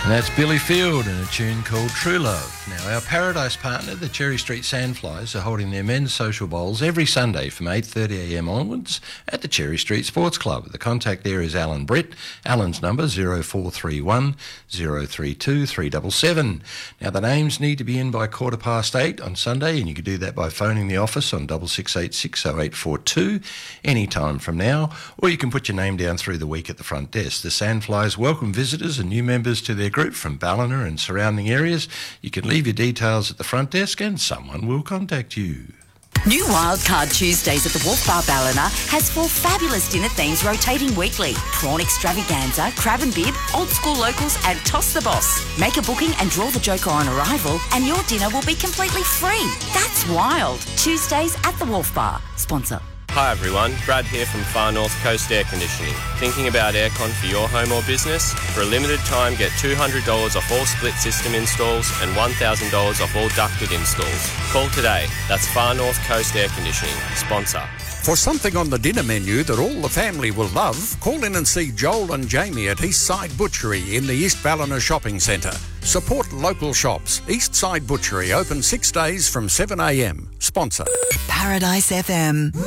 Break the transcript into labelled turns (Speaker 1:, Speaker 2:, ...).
Speaker 1: And that's Billy Field and a tune called True Love. Now, our Paradise partner, the Cherry Street Sandflies, are holding their men's social bowls every Sunday from 8:30am onwards at the Cherry Street Sports Club. The contact there is Alan Britt. Alan's number 0431 032 377. Now, the names need to be in by 8:15 on Sunday, and you can do that by phoning the office on 6686 0842 any time from now, or you can put your name down through the week at the front desk. The Sandflies welcome visitors and new members to their group from Ballina and surrounding areas. You can leave your details at the front desk and someone will contact you.
Speaker 2: New Wildcard Tuesdays at the Wolf Bar Ballina has 4 fabulous dinner themes rotating weekly. Prawn extravaganza, crab and bib, old school locals and toss the boss. Make a booking and draw the joker on arrival and your dinner will be completely free. That's wild. Tuesdays at the Wolf Bar. Sponsor.
Speaker 3: Hi everyone, Brad here from Far North Coast Air Conditioning. Thinking about aircon for your home or business? For a limited time, get $200 off all split system installs and $1,000 off all ducted installs. Call today. That's Far North Coast Air Conditioning. Sponsor.
Speaker 4: For something on the dinner menu that all the family will love, call in and see Joel and Jamie at East Side Butchery in the East Ballina Shopping Centre. Support local shops. East Side Butchery open 6 days from 7am. Sponsor.
Speaker 2: Paradise FM.